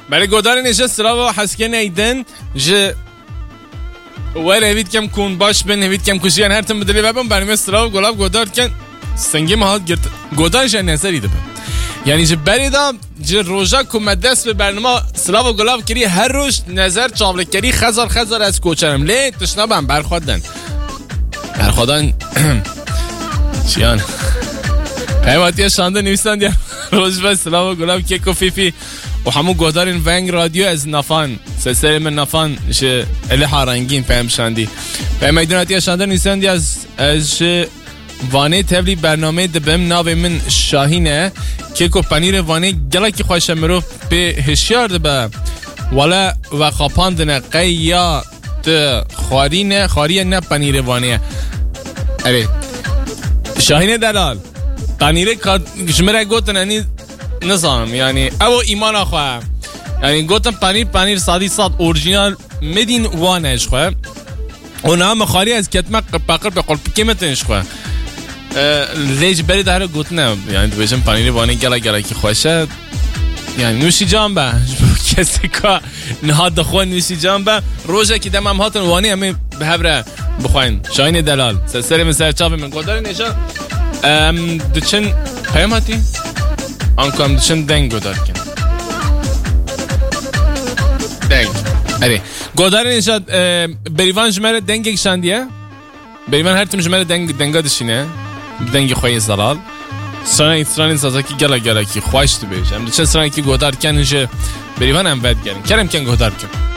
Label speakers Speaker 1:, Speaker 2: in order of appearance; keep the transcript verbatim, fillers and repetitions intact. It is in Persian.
Speaker 1: برای گودار نشه سراغ حسکن ایدن ج وره هیت کم کون باش بن هیت کم کشیان هر تم بدلی بابم برنامه سراغ گلاب گودار کن سنگی مهات گرت گودارش نظری ده یعنی ج بریدا ج روزا کومدس به برنامه سراغ گلاب کری هر روز نظر چاول کری خزار خزار از کوچرم لی تشنابم برخوادن برخوادن چیان پیواتی شانده نویسند یا روز به سراغ گلاب کی کوفیفی و همو گودارین ونگ رادیو از نفان سلسله من نفان شه اله هارنگین فهم شاندی به میداناتی شاندن نیستند از از وانه تبلی برنامه دبم ناو من شاهینه که کو پنیر وانه گلا کی خوش مرو به هشیار دبا ولا و خپاندنه قیا ت خارینه خاریه نه پنیر وانه اره شاهینه دلال پنیر شمره گوتن انی نظام یعنی او ایمان آخواه یعنی گوتم پنیر پنیر صدی صد اورجینال مدین وانش خواه و نام خاری از کتمه پاکر به قلب کمتنش خواه لیج بری داره گوتنه یعنی تو بشم پنیر وانه گلا گلا که خوشه یعنی نوشی جان با کسی که نهاد دخواه نوشی جان با روژه که دم هم هاتن وانه همه به هبره بخواین شاین دلال سلسله من سرچاف من گودار نشان دچن پیام هاتی آنکام دشن دنگ گودار کن دنگ اره گودار نشاد بریوان جمعه دنگ یک شاندیه بریوان هر تیم جمعه دنگ دنگا دشینه دنگ خواهی زلال سرانه ایترانی سازا کی گلا گلا کی خواهش تو بیش هم دچن سرانه کی گودار کن هشه بریوان هم ود گرن کرم کن گودار کن